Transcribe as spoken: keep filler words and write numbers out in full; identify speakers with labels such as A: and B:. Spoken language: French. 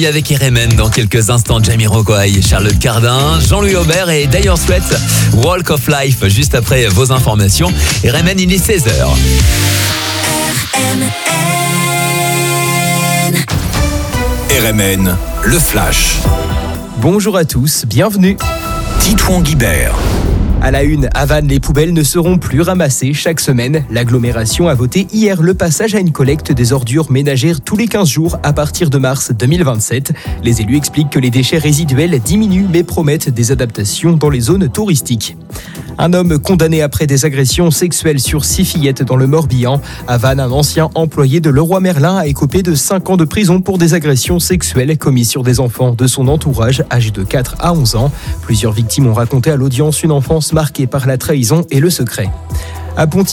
A: Famille avec R M N dans quelques instants. Jamiroquai, Charlotte Cardin, Jean-Louis Aubert et Dire Straits, Walk of Life, juste après vos informations. R M N, il est seize heures.
B: R M N, le Flash.
C: Bonjour à tous, bienvenue.
B: Titouan Guibert.
C: À la une, à Vannes, les poubelles ne seront plus ramassées chaque semaine. L'agglomération a voté hier le passage à une collecte des ordures ménagères tous les quinze jours à partir de mars deux mille vingt-sept. Les élus expliquent que les déchets résiduels diminuent mais promettent des adaptations dans les zones touristiques. Un homme condamné après des agressions sexuelles sur six fillettes dans le Morbihan. À Vannes, un ancien employé de Leroy Merlin a écopé de cinq ans de prison pour des agressions sexuelles commises sur des enfants de son entourage âgés de quatre à onze ans. Plusieurs victimes ont raconté à l'audience une enfance marquée par la trahison et le secret. À Ponty-